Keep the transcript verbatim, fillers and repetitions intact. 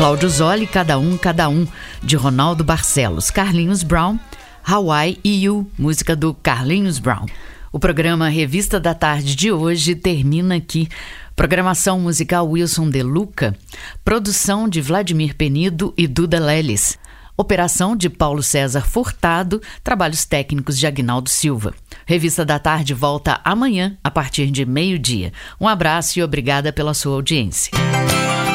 Cláudio Zoli, Cada Um, Cada Um, de Ronaldo Barcelos. Carlinhos Brown, Hawaii e You, música do Carlinhos Brown. O programa Revista da Tarde de hoje termina aqui. Programação musical Wilson De Luca, produção de Vladimir Penido e Duda Leles. Operação de Paulo César Furtado, trabalhos técnicos de Agnaldo Silva. Revista da Tarde volta amanhã, a partir de meio-dia. Um abraço e obrigada pela sua audiência.